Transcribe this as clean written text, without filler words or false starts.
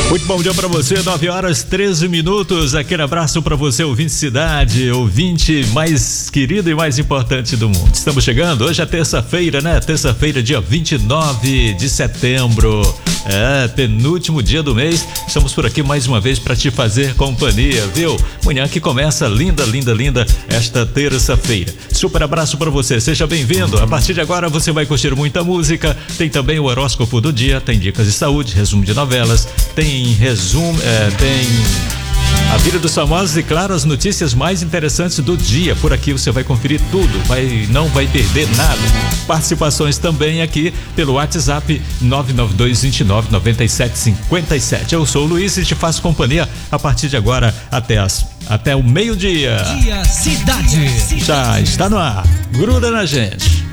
Muito bom dia para você, 9h13. Aquele abraço para você, ouvinte cidade, ouvinte mais querido e mais importante do mundo. Estamos chegando, hoje é terça-feira, né? Terça-feira, dia 29 de setembro. Penúltimo dia do mês. Estamos por aqui mais uma vez para te fazer companhia, viu? Manhã que começa linda esta terça-feira. Super abraço para você, seja bem-vindo. A partir de agora você vai curtir muita música. Tem também o horóscopo do dia, tem dicas de saúde, resumo de novelas, tem tem a vida dos famosos e, claro, as notícias mais interessantes do dia. Por aqui você vai conferir tudo, não vai perder nada. Participações também aqui pelo WhatsApp 992299757. Eu sou o Luiz e te faço companhia a partir de agora até o meio-dia. Dia Cidade. Já está no ar. Gruda na gente.